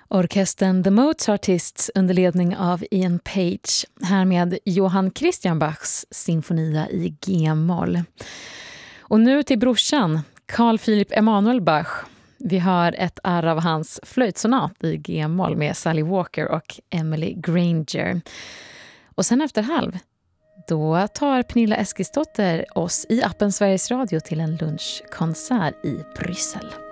Orkestern The Mozartists under ledning av Ian Page, här med Johann Christian Bachs sinfonia i G-moll. Och nu till brorsan, Carl Philipp Emanuel Bach. Vi hör ett arr av hans flöjtsonat i G-moll med Sally Walker och Emily Granger. Och sen efter halv, då tar Pernilla Eskilsdotter oss i appen Sveriges Radio till en lunchkonsert i Bryssel.